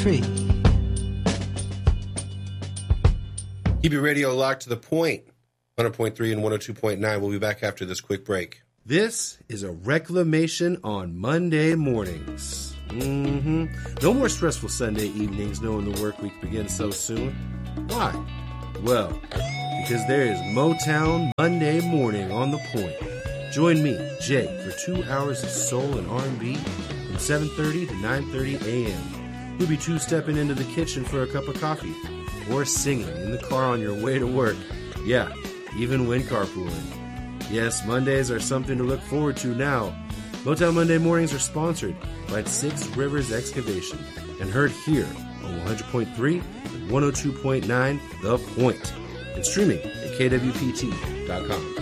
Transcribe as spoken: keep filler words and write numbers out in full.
free. Keep your radio locked to the point. one hundred point three and one oh two point nine. We'll be back after this quick break. This is a reclamation on Monday mornings. Mm-hmm. No more stressful Sunday evenings knowing the work week begins so soon. Why? Well, because there is Motown Monday morning on the point. Join me, Jay, for two hours of soul and R and B from seven thirty to nine thirty a.m. We'll be two-stepping into the kitchen for a cup of coffee or singing in the car on your way to work. Yeah, even when carpooling. Yes, Mondays are something to look forward to now. Motown Monday mornings are sponsored by Six Rivers Excavation and heard here on one hundred point three and one oh two point nine The Point and streaming at K W P T dot com.